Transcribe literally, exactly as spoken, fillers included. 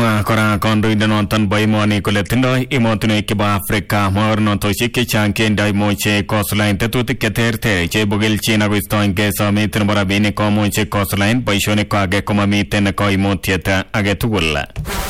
Kamwa kora kondoindet noton bo emoni kole tindoi emotinwek chebo Afrika mogornotoshek chechang kendoi moche kosulaen tetutik cheterter cheibu kelchin ak koistoengei somet nebo rabinik komuche kosulaen boisionik kwak komamiten koimutiet age tugul.